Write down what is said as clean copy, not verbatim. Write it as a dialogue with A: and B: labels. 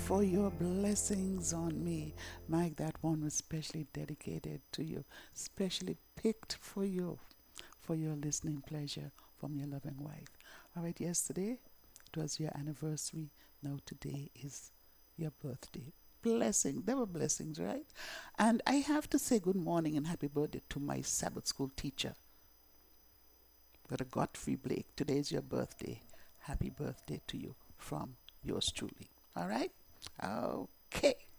A: for your blessings on me. Mike, that one was specially dedicated to you, specially picked for your listening pleasure from your loving wife. All right, yesterday it was your anniversary. Now today is your birthday. Blessing. There were blessings, right? And I have to say good morning and happy birthday to my Sabbath school teacher, Brother Godfrey Blake. Today is your birthday. Happy birthday to you from yours truly. All right? Okay.